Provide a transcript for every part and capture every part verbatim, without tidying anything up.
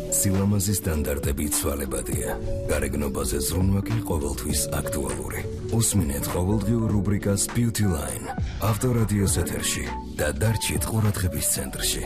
სილამაზის სტანდარტები ცვალებადია. გარეგნობაზე ზრუნვა კი ყოველთვის აქტუალური. უსმინეთ ყოველდღიურ რუბრიკას Beauty Line. ავტორადიოს ეთერში და დარჩით ყურადღების ცენტრში.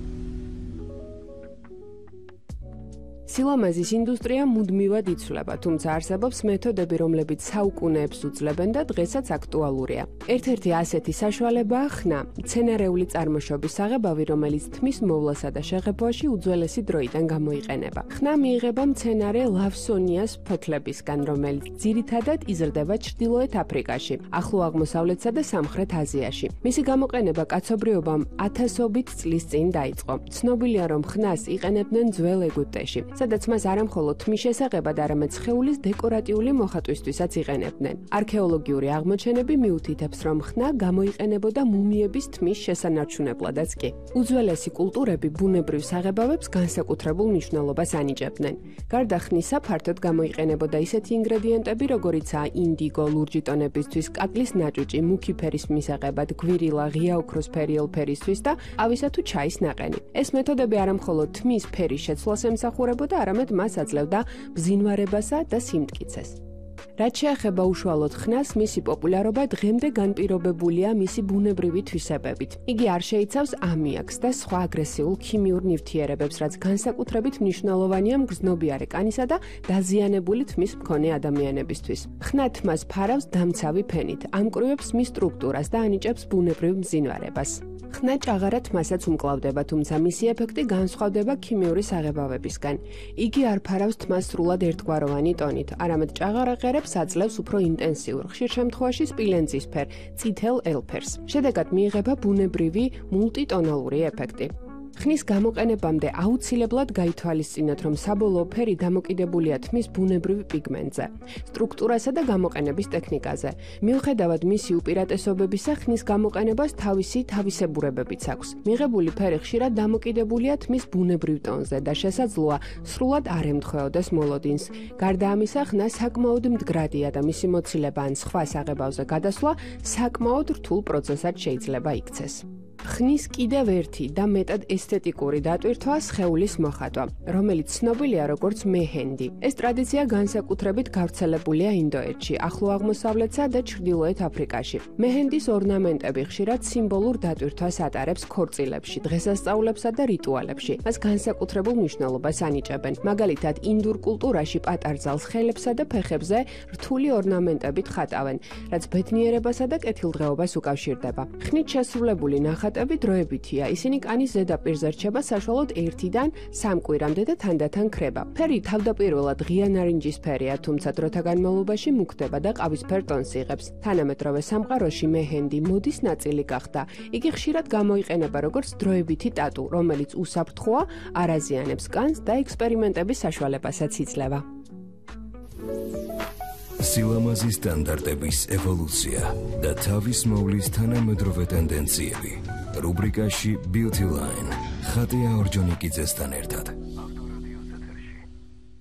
სილამაზის ინდუსტრია მუდმივად იცვლება, თუმცა არსებობს მეთოდები, რომლებიც საუკუნეებს უძლებენ და დღესაც აქტუალურია. ერთ-ერთი ასეთი საშუალებაა ხნა, მცენარეული წარმოშობის საღებავი, რომელიც თმის მოვლასა და შეღებვაში უძველესი დროიდან გამოიყენება. ხნა მიიღება მცენარე ლავსონიას ფოთლებისგან, რომელიც ძირითადად იზრდება ჩრდილოეთ აფრიკაში, ახლო აღმოსავლეთსა და სამხრეთ აზიაში. მისი გამოყენება კაცობრიობამ ათასობით წლის წინ დაიწყო. ცნობილია, რომ ხნას იყენებდნენ ძველ ეგვიპტეში, სადაც მას არამხოლოდ თმის შესაღებად, არამედ სხეულის დეკორატიული მოხატვისთვისაც იყენებდნენ. არქეოლოგიური აღმოჩენები მიუთითებს, რომ ხნა გამოიყენებოდა მუმიების თმის შესანარჩუნებლადაც კი. უძველესი კულტურები ბუნებრივ საღებავებს განსაკუთრებულ მნიშვნელობას ანიჭებდნენ. გარდა ხნისა, ფართოდ გამოიყენებოდა ისეთი ინგრედიენტები, როგორიცაა ინდიგო ლურჯი ტონებისთვის, კაკლის ნაჭუჭი, მუქი ფერის მისაღებად, გვირილა, ღია ოქროს ფერი ელფერისთვის და ავისა თუ ჩაის ნაყენი. ეს მეთოდები არამხოლოდ თმის ფერის შეცვლას ემსახურებოდა, არამედ მას აძლევდა ბზინვარებასა და სიმტკიცეს. რაც შეეხება უშუალოდ ხნას, მისი პოპულარობა დღემდე განპირობებულია მისი ბუნებრივი თვისებებით. იგი არ შეიცავს ამიაკს და სხვა აგრესიულ ქიმიურ ნივთიერებებს, რაც განსაკუთრებით მნიშვნელოვანია მგრძნობიარე კანისა და დაზიანებული თმის მქონე ადამიანებისთვის. ხნა თმას ფარავს დამცავი ფენით, ამკრივებს მის სტრუქტურას და ანიჭებს ბუნებრივ მბზინვარებას. ხნა ჭაღარა თმასაც უმკლავდება, თუმცა მისი ეფექტი განსხვავდება ქიმიური საღებავებისგან. იგი არ ფარავს თმას სრულად ერთგვაროვანი ტონით, არამედ ჭაღარა ღერებს აძლევს უფრო ინტენსიურ, ხშირ შემთხვევაში სპილენძისფერ, წითელ ელფერს. შედეგად მიიღება ბუნებრივი მულტიტონალური ეფექტი. ხნის გამოყენებამდე აუცილებლად გაითვალისწინოთ, რომ საბოლოო ფერი დამოკიდებულია თმის ბუნებრივ პიგმენტზე, სტრუქტურასა და გამოყენების ტექნიკაზე. მიუხედავად მისი უპირატესობებისა, ხნის გამოყენებას თავისი თავისებურებებიც აქვს. მიღებული ფერი ხშირად დამოკიდებულია თმის ბუნებრივ ტონზე და შესაძლოა სრულად არ ემთხვეოდეს მოლოდინს. გარდა ამისა, ხნა საკმაოდ მდგრადია და მისი მოცილება ან სხვა საღებავზე გადასვლა საკმაოდ რთულ პროცესად შეიძლება იქცეს. ხნის კიდევ ერთი და მეტად ესთეტიკური დატვირთვაა სხეულის მოხატვა, რომელიც ცნობილია როგორც მეჰენდი. ეს ტრადიცია განსაკუთრებით გავრცელებულია ინდოეთში, ახლო აღმოსავლეთსა და ჩრდილოეთ აფრიკაში. მეჰენდის ორნამენტები ხშირად სიმბოლურ დატვირთვას ატარებს ქორწილებში, დღესასწაულებსა და რიტუალებში. მას განსაკუთრებულ მნიშვნელობას ანიჭებენ. მაგალითად, ინდურ კულტურაში პატარძალს ხელებსა და ფეხებზე რთული ორნამენტებით ხატავენ, რაც ბედნიერებასა და კეთილდღეობას უკავშირდება. ხნით შესრულებული ნახატები დროებითია, ისინი კანის ზედაპირზე რჩება საშუალოდ ერთიდან სამ კვირამდე და თანდათან ქრება. ფერი თავდაპირველად ღია ნარინჯისფერია, თუმცა დროთა განმავლობაში მუქდება და ყავისფერ ტონს იღებს. თანამედროვე სამყაროში მეჰენდი მოდის ნაწილი გახდა. იგი ხშირად გამოიყენება როგორც დროებითი ტატუ, რომელიც უსაფრთხოა, არ აზიანებს კანს და ექსპერიმენტების საშუალებასაც იძლევა. სილამაზის სტანდარტების ევოლუცია და თავის მოვლის თანამედროვე ტენდენციები. რუბრიკაში Beauty Line ხატია ორჯონიკიძესთან ერთად.